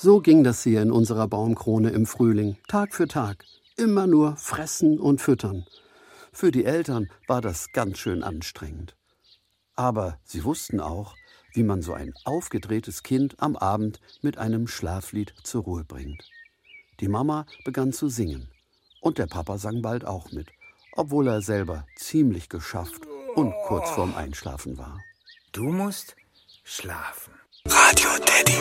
So ging das hier in unserer Baumkrone im Frühling, Tag für Tag. Immer nur fressen und füttern. Für die Eltern war das ganz schön anstrengend. Aber sie wussten auch, wie man so ein aufgedrehtes Kind am Abend mit einem Schlaflied zur Ruhe bringt. Die Mama begann zu singen und der Papa sang bald auch mit, obwohl er selber ziemlich geschafft und kurz vorm Einschlafen war. Du musst schlafen. Radio Daddy.